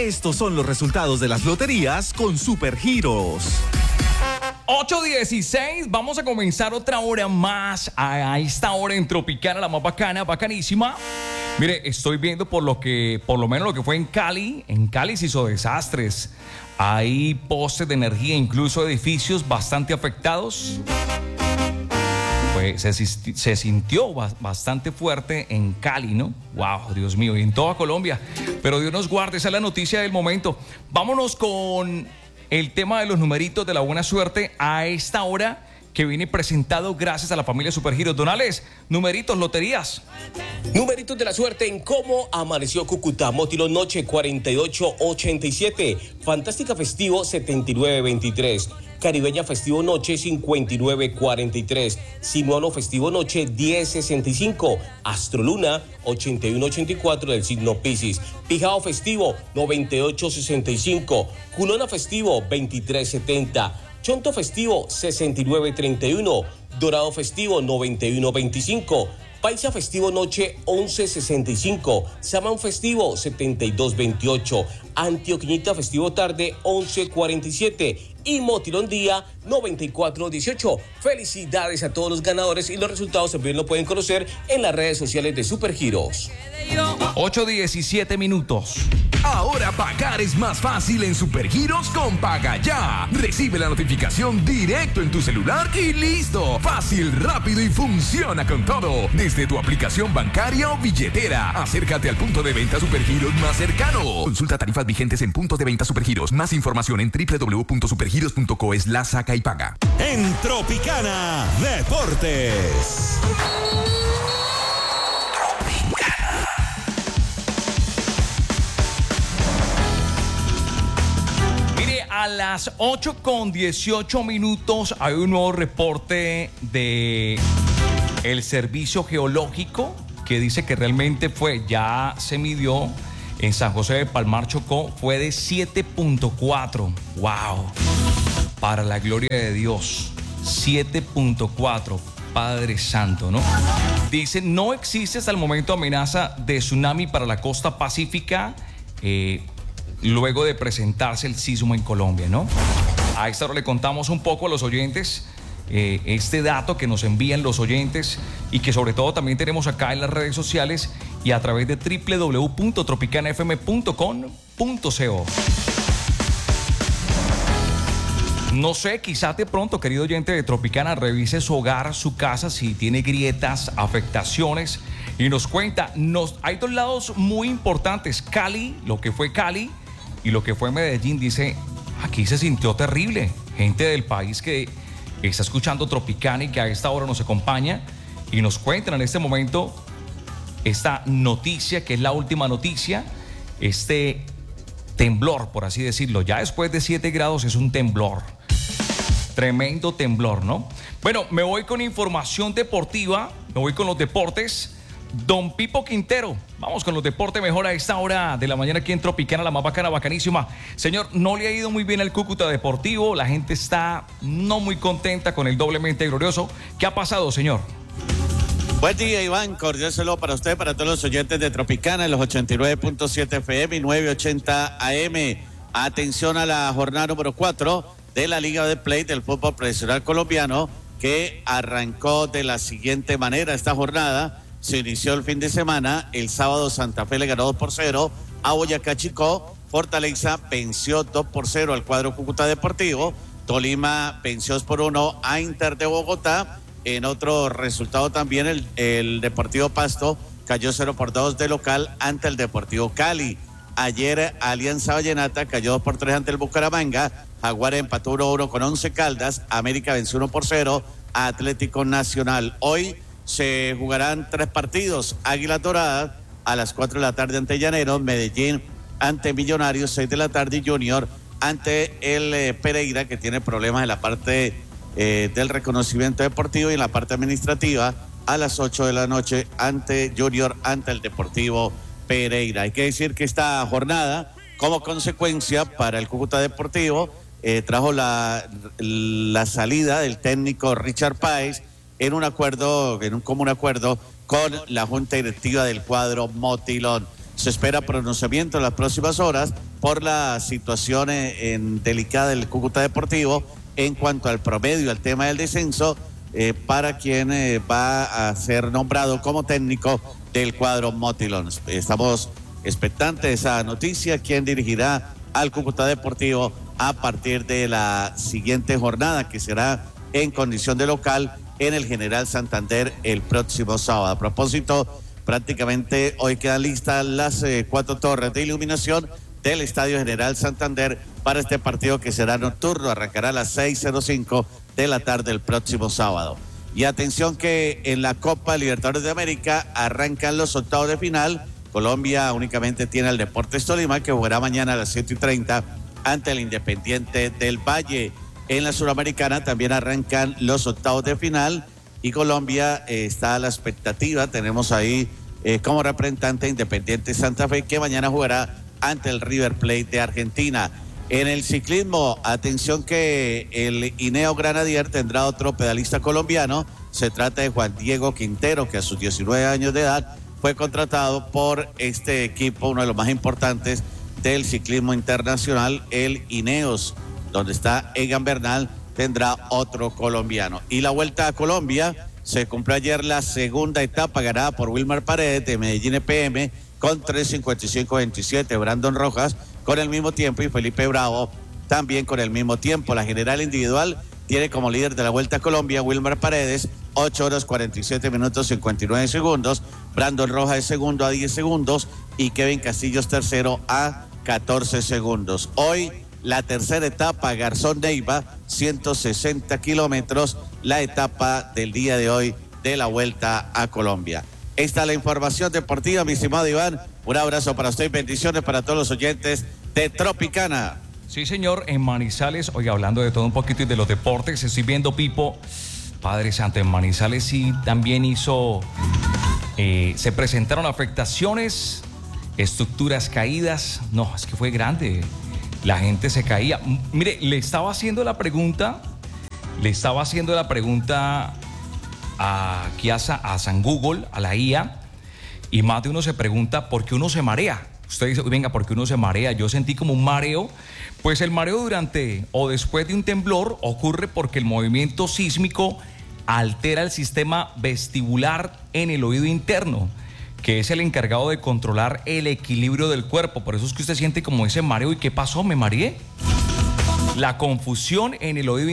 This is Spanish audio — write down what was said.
Estos son los resultados de las loterías con Supergiros. 8:16, vamos a comenzar otra hora más a esta hora en Tropicana, la más bacana, bacanísima. Mire, estoy viendo por lo menos lo que fue en Cali. En Cali se hizo desastres. Hay postes de energía, incluso edificios bastante afectados. Pues se sintió bastante fuerte en Cali, ¿no? Wow, Dios mío, y en toda Colombia. Pero Dios nos guarde, esa es la noticia del momento. Vámonos con el tema de los numeritos de la buena suerte a esta hora, que viene presentado gracias a la familia Supergiros. Donales, numeritos, loterías. Numeritos de la suerte en cómo amaneció Cúcuta. Motilón Noche 4887. Fantástica Festivo 7923. Caribeña Festivo Noche 5943. Simuano Festivo Noche 1065. Astroluna 8184 del signo Piscis. Pijao Festivo 9865. Culona Festivo 2370. Chonto Festivo 6931, Dorado Festivo 9125, Paisa Festivo Noche 1165, Samán Festivo 7228, Antioquinita Festivo Tarde 1147 y Motilón Día 9418. Felicidades a todos los ganadores y los resultados también lo pueden conocer en las redes sociales de Supergiros. 8:17. Ahora pagar es más fácil en Supergiros con Paga Ya. Recibe la notificación directo en tu celular y listo. Fácil, rápido y funciona con todo. Desde tu aplicación bancaria o billetera. Acércate al punto de venta Supergiros más cercano. Consulta tarifas vigentes en puntos de venta Supergiros. Más información en www.supergiros.co/saca y paga. En Tropicana Deportes. A las 8:18 hay un nuevo reporte de el Servicio Geológico que dice que realmente ya se midió en San José de Palmar, Chocó, fue de 7.4. ¡Wow! Para la gloria de Dios, 7.4. Padre Santo, ¿no? Dice, no existe hasta el momento amenaza de tsunami para la costa pacífica, luego de presentarse el sismo en Colombia, ¿no? A esta hora le contamos un poco a los oyentes este dato que nos envían los oyentes y que sobre todo también tenemos acá en las redes sociales y a través de www.tropicanafm.com.co. No sé, quizás de pronto, querido oyente de Tropicana, revise su hogar, su casa, si tiene grietas, afectaciones y nos cuenta. Hay dos lados muy importantes, Cali, lo que fue Cali, y lo que fue Medellín. Dice, aquí se sintió terrible. Gente del país que está escuchando Tropicana y que a esta hora nos acompaña y nos cuentan en este momento esta noticia, que es la última noticia, este temblor, por así decirlo. Ya después de 7 grados es un temblor. Tremendo temblor, ¿no? Bueno, me voy con información deportiva, me voy con los deportes. Don Pipo Quintero, vamos con los deportes mejor a esta hora de la mañana aquí en Tropicana, la más bacana, bacanísima. Señor, no le ha ido muy bien al Cúcuta Deportivo, la gente está no muy contenta con el doblemente glorioso. ¿Qué ha pasado, señor? Buen día, Iván, cordial saludo para usted, para todos los oyentes de Tropicana, en los 89.7 FM y 980 AM. Atención a la jornada número 4 de la Liga de Play del fútbol profesional colombiano, que arrancó de la siguiente manera esta jornada. Se inició el fin de semana, el sábado Santa Fe le ganó 2-0 a Boyacá Chicó, Fortaleza venció 2-0 al cuadro Cúcuta Deportivo, Tolima venció 2-1 a Inter de Bogotá. En otro resultado también el Deportivo Pasto cayó 0-2 de local ante el Deportivo Cali. Ayer Alianza Vallenata cayó 2-3 ante el Bucaramanga, Jaguares empató 1-1 con 11 Caldas, América venció 1-0 a Atlético Nacional. Hoy se jugarán 3 partidos, Águilas Doradas a las 4 de la tarde ante Llaneros, Medellín ante Millonarios, 6 de la tarde y Junior ante el Pereira, que tiene problemas en la parte del reconocimiento deportivo y en la parte administrativa, a las 8 de la noche ante Junior, ante el Deportivo Pereira. Hay que decir que esta jornada, como consecuencia para el Cúcuta Deportivo, trajo la salida del técnico Richard Páez en un común acuerdo con la Junta Directiva del cuadro Motilón. Se espera pronunciamiento en las próximas horas por la situación delicada del Cúcuta Deportivo en cuanto al promedio, al tema del descenso, para quien va a ser nombrado como técnico del cuadro Motilón. Estamos expectantes de esa noticia, quien dirigirá al Cúcuta Deportivo a partir de la siguiente jornada, que será en condición de local en el General Santander el próximo sábado. A propósito, prácticamente hoy quedan listas las 4 torres de iluminación del Estadio General Santander para este partido que será nocturno, arrancará a las 6:05 de la tarde el próximo sábado. Y atención que en la Copa Libertadores de América arrancan los octavos de final. Colombia únicamente tiene al Deportes Tolima, que jugará mañana a las 7:30 ante el Independiente del Valle. En la Suramericana también arrancan los octavos de final y Colombia está a la expectativa. Tenemos ahí como representante Independiente Santa Fe, que mañana jugará ante el River Plate de Argentina. En el ciclismo, atención que el Ineos Grenadier tendrá otro pedalista colombiano. Se trata de Juan Diego Quintero, que a sus 19 años de edad fue contratado por este equipo, uno de los más importantes del ciclismo internacional, el Ineos, donde está Egan Bernal, tendrá otro colombiano. Y la Vuelta a Colombia, se cumplió ayer la segunda etapa ganada por Wilmar Paredes de Medellín EPM con 3:55:27, Brandon Rojas con el mismo tiempo y Felipe Bravo también con el mismo tiempo. La general individual tiene como líder de la Vuelta a Colombia Wilmar Paredes, 8 horas 47 minutos 59 segundos. Brandon Rojas es segundo a 10 segundos y Kevin Castillos tercero a 14 segundos. Hoy la tercera etapa, Garzón Neiva, 160 kilómetros, la etapa del día de hoy de la Vuelta a Colombia. Esta es la información deportiva, mi estimado Iván. Un abrazo para usted y bendiciones para todos los oyentes de Tropicana. Sí, señor, en Manizales, oye, hablando de todo un poquito y de los deportes, estoy viendo, Pipo, Padre Santo, en Manizales sí también se presentaron afectaciones, estructuras caídas. No, es que fue grande. La gente se caía. Mire, le estaba haciendo la pregunta aquí a San Google, a la IA, y más de uno se pregunta por qué uno se marea. Usted dice, venga, ¿por qué uno se marea? Yo sentí como un mareo. Pues el mareo durante o después de un temblor ocurre porque el movimiento sísmico altera el sistema vestibular en el oído interno, que es el encargado de controlar el equilibrio del cuerpo. Por eso es que usted siente como ese mareo. ¿Y qué pasó? ¿Me mareé? La confusión en el oído